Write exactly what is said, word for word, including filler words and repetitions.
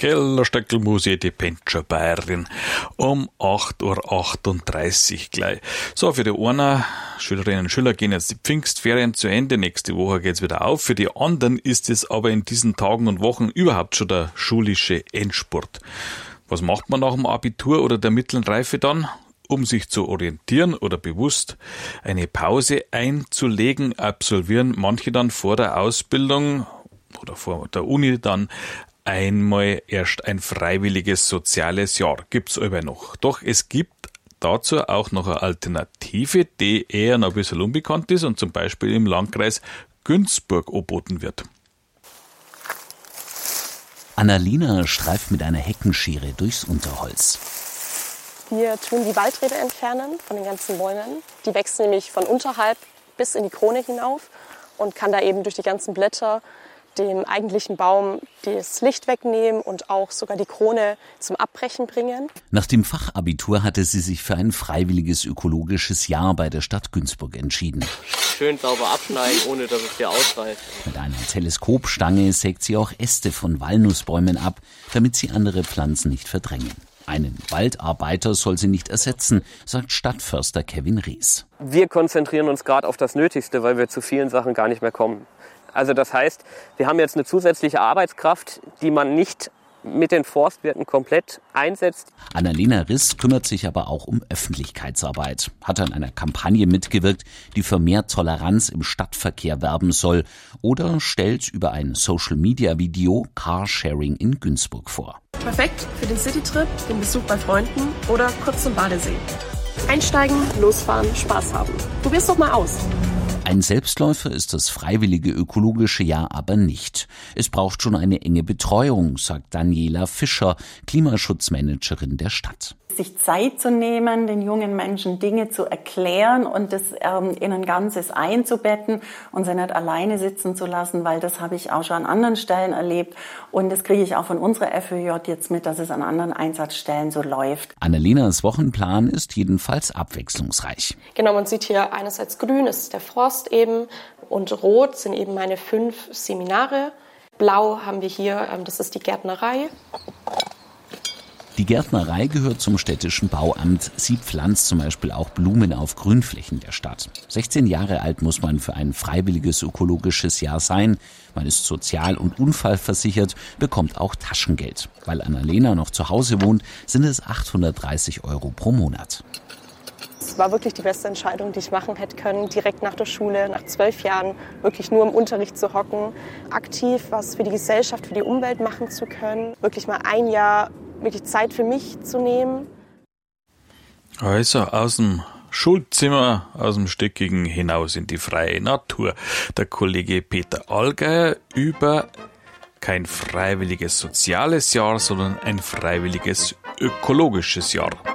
Kellerstöckelmusik, die Pentscher Bayerin, um acht Uhr achtunddreißig gleich. So, für die einen Schülerinnen und Schüler gehen jetzt die Pfingstferien zu Ende, nächste Woche geht's wieder auf. Für die anderen ist es aber in diesen Tagen und Wochen überhaupt schon der schulische Endspurt. Was macht man nach dem Abitur oder der mittleren Reife dann? Um sich zu orientieren oder bewusst eine Pause einzulegen, absolvieren manche dann vor der Ausbildung oder vor der Uni dann einmal erst ein freiwilliges soziales Jahr. Gibt's aber noch. Doch es gibt dazu auch noch eine Alternative, die eher noch ein bisschen unbekannt ist und zum Beispiel im Landkreis Günzburg angeboten wird. Annalena streift mit einer Heckenschere durchs Unterholz. Wir tun die Waldrebe entfernen von den ganzen Bäumen. Die wächst nämlich von unterhalb bis in die Krone hinauf und kann da eben durch die ganzen Blätter dem eigentlichen Baum das Licht wegnehmen und auch sogar die Krone zum Abbrechen bringen. Nach dem Fachabitur hatte sie sich für ein freiwilliges ökologisches Jahr bei der Stadt Günzburg entschieden. Schön sauber abschneiden, ohne dass es dir ausreißt. Mit einer Teleskopstange sägt sie auch Äste von Walnussbäumen ab, damit sie andere Pflanzen nicht verdrängen. Einen Waldarbeiter soll sie nicht ersetzen, sagt Stadtförster Kevin Ries. Wir konzentrieren uns gerade auf das Nötigste, weil wir zu vielen Sachen gar nicht mehr kommen. Also das heißt, wir haben jetzt eine zusätzliche Arbeitskraft, die man nicht mit den Forstwirten komplett einsetzt. Annalena Riss kümmert sich aber auch um Öffentlichkeitsarbeit, hat an einer Kampagne mitgewirkt, die für mehr Toleranz im Stadtverkehr werben soll oder stellt über ein Social-Media-Video Carsharing in Günzburg vor. Perfekt für den Citytrip, den Besuch bei Freunden oder kurz zum Badesee. Einsteigen, losfahren, Spaß haben. Probier's doch mal aus. Ein Selbstläufer ist das freiwillige ökologische Jahr aber nicht. Es braucht schon eine enge Betreuung, sagt Daniela Fischer, Klimaschutzmanagerin der Stadt. Sich Zeit zu nehmen, den jungen Menschen Dinge zu erklären und das ähm, in ein Ganzes einzubetten und sie nicht alleine sitzen zu lassen, weil das habe ich auch schon an anderen Stellen erlebt und das kriege ich auch von unserer F Ö J jetzt mit, dass es an anderen Einsatzstellen so läuft. Annalenas Wochenplan ist jedenfalls abwechslungsreich. Genau, man sieht hier einerseits grün ist der Forst eben und rot sind eben meine fünf Seminare. Blau haben wir hier, das ist die Gärtnerei. Die Gärtnerei gehört zum städtischen Bauamt. Sie pflanzt zum Beispiel auch Blumen auf Grünflächen der Stadt. sechzehn Jahre alt muss man für ein freiwilliges ökologisches Jahr sein. Man ist sozial- und unfallversichert, bekommt auch Taschengeld. Weil Annalena noch zu Hause wohnt, sind es achthundertdreißig Euro pro Monat. Es war wirklich die beste Entscheidung, die ich machen hätte können, direkt nach der Schule, nach zwölf Jahren wirklich nur im Unterricht zu hocken, aktiv was für die Gesellschaft, für die Umwelt machen zu können, wirklich mal ein Jahr wirklich Zeit für mich zu nehmen. Also aus dem Schulzimmer, aus dem Stickigen hinaus in die freie Natur. Der Kollege Peter Allgeier über kein freiwilliges soziales Jahr, sondern ein freiwilliges ökologisches Jahr.